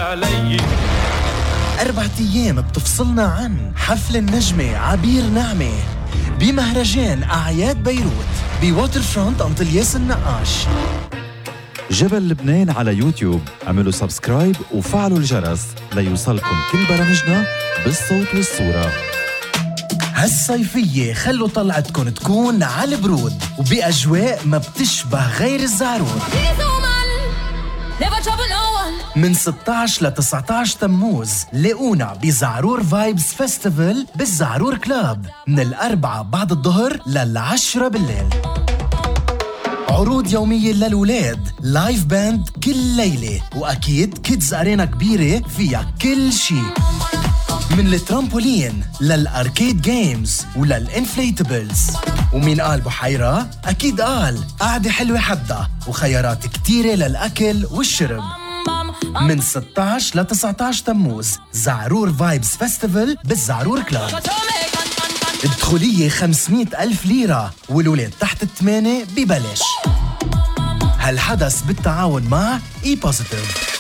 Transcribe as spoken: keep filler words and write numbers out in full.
علي. أربعة أيام بتفصلنا عن حفل النجمة عبير نعمة بمهرجان أعياد بيروت بواتر فرونت أنطلياس النقاش. جبل لبنان على يوتيوب، اعملوا سبسكرايب وفعلوا الجرس ليوصلكم كل برامجنا بالصوت والصورة. هالصيفية خلوا طلعتكن تكون على البرود وبأجواء ما بتشبه غير الزعرور. من ستة عشر ل تسعة عشر تموز لاقونا بزعرور فايبز فيستيفال بالزعرور كلاب من الأربعة بعد الظهر للعشرة بالليل. عروض يومية للولاد، لايف باند كل ليلة، وأكيد كيدز أرينا كبيرة فيها كل شي، من الترامبولين للأركيد جيمز وللإنفليتبلز. ومين قال بحيرة؟ أكيد قال قعدة حلوة حدها وخيارات كتيرة للأكل والشرب. من ستة عشر ل تسعة عشر تموز زعرور فايبز فيستيفال بالزعرور كلاب. الدخولية خمسمية ألف ليرة والولاد تحت الثمانية ببلاش. هالحدث بالتعاون مع اي بوزيتيف.